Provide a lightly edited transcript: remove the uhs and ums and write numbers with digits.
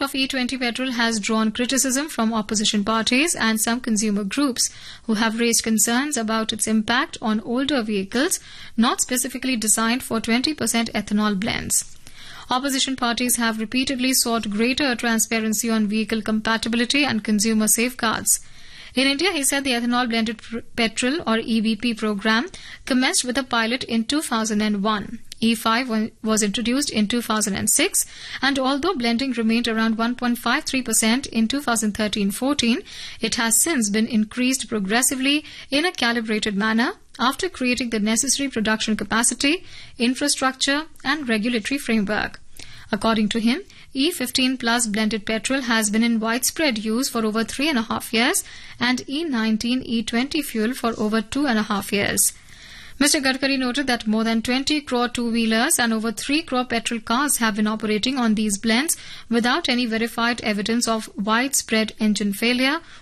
of E20 petrol has drawn criticism from opposition parties and some consumer groups who have raised concerns about its impact on older vehicles not specifically designed for 20% ethanol blends. Opposition parties have repeatedly sought greater transparency on vehicle compatibility and consumer safeguards. In India, he said the ethanol blended petrol or EBP program commenced with a pilot in 2001. E5 was introduced in 2006, and although blending remained around 1.53% in 2013-14, it has since been increased progressively in a calibrated manner after creating the necessary production capacity, infrastructure and regulatory framework. According to him, E15 plus blended petrol has been in widespread use for over 3.5 years and E19 E20 fuel for over 2.5 years. Mr. Gadkari noted that more than 20 crore two-wheelers and over 3 crore petrol cars have been operating on these blends without any verified evidence of widespread engine failure